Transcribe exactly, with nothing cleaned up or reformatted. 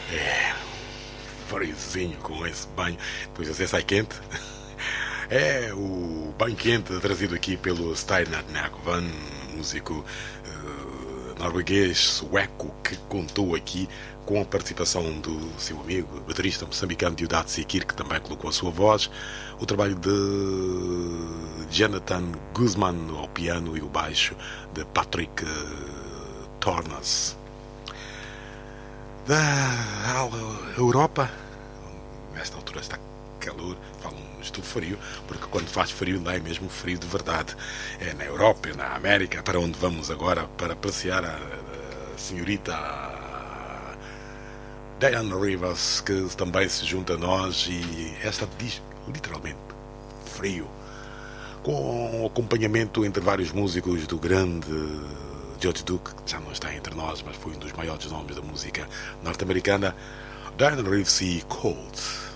É, friozinho com esse banho. Depois você sai quente. É o banho quente trazido aqui pelo Steinar Nakvan, músico uh, norueguês, sueco, que contou aqui com a participação do seu amigo, baterista moçambicano Deodato Sikir, que também colocou a sua voz, o trabalho de Jonathan Guzman ao piano e o baixo de Patrick uh, Tornas. Da Europa, nesta altura está calor, falam estou frio, porque quando faz frio lá é mesmo frio de verdade. É na Europa, é na América, para onde vamos agora para apreciar a, a senhorita Diane Rivers, que também se junta a nós, e esta diz literalmente frio, com acompanhamento entre vários músicos do grande George Duke, que já não está entre nós, mas foi um dos maiores nomes da música norte-americana. Diane Reeves e Cold.